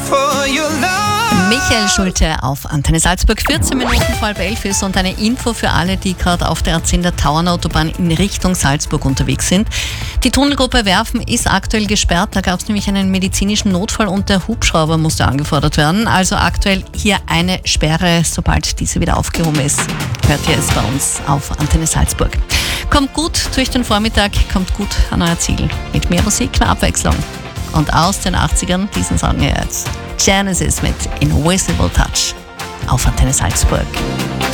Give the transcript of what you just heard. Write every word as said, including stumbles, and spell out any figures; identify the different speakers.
Speaker 1: for your love.
Speaker 2: Michael Schulte auf Antenne Salzburg. vierzehn Minuten vor halb elf ist und eine Info für alle, die gerade auf der A zehn der Tauernautobahn in Richtung Salzburg unterwegs sind. Die Tunnelgruppe Werfen ist aktuell gesperrt. Da gab es nämlich einen medizinischen Notfall und der Hubschrauber musste angefordert werden. Also aktuell hier eine Sperre. Sobald diese wieder aufgehoben ist, hört ihr es bei uns auf Antenne Salzburg. Kommt gut durch den Vormittag, kommt gut an euer Ziel. Mit mehr Musik, mehr Abwechslung. Und aus den achtzigern diesen Song jetzt. Genesis mit Invisible Touch auf Antenne Salzburg.